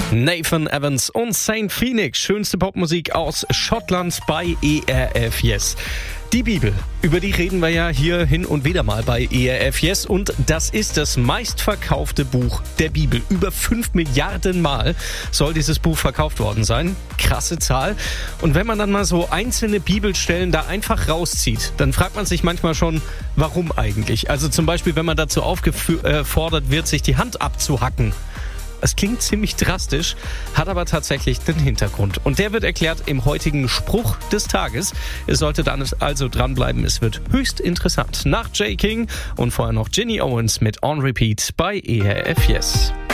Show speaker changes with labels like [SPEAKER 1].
[SPEAKER 1] Nathan Evans und Saint Phoenix, schönste Popmusik aus Schottland bei ERF Yes. Die Bibel, über die reden wir ja hier hin und wieder mal bei ERF Yes, und das ist das meistverkaufte Buch der Bibel. Über 5 Milliarden Mal soll dieses Buch verkauft worden sein. Krasse Zahl. Und wenn man dann mal so einzelne Bibelstellen da einfach rauszieht, dann fragt man sich manchmal schon, warum eigentlich? Also zum Beispiel, wenn man dazu aufgefordert wird, sich die Hand abzuhacken. Es klingt ziemlich drastisch, hat aber tatsächlich den Hintergrund. Und der wird erklärt im heutigen Spruch des Tages. Ihr solltet dann also dranbleiben, es wird höchst interessant. Nach Jay King und vorher noch Ginny Owens mit On Repeat bei ERF Yes.